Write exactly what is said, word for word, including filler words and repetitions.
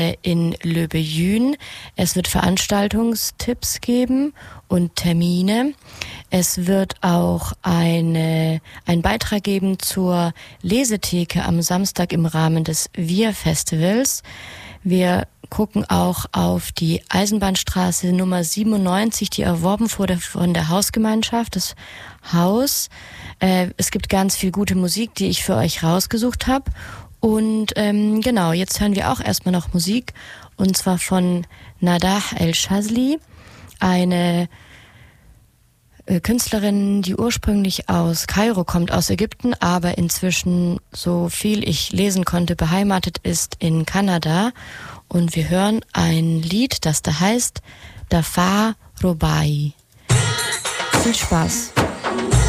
in Löbejün. Es wird Veranstaltungstipps geben und Termine. Es wird auch eine, einen Beitrag geben zur Lesetheke am Samstag im Rahmen des Wir-Festivals. Wir gucken auch auf die Eisenbahnstraße Nummer siebenundneunzig, die erworben wurde von der Hausgemeinschaft, das Haus. Äh, es gibt ganz viel gute Musik, die ich für euch rausgesucht habe. Und ähm, genau, jetzt hören wir auch erstmal noch Musik, und zwar von Nadah El-Shazli, eine äh, Künstlerin, die ursprünglich aus Kairo kommt, aus Ägypten, aber inzwischen, so viel ich lesen konnte, beheimatet ist in Kanada. Und wir hören ein Lied, das da heißt Dafar Robai. Viel Spaß!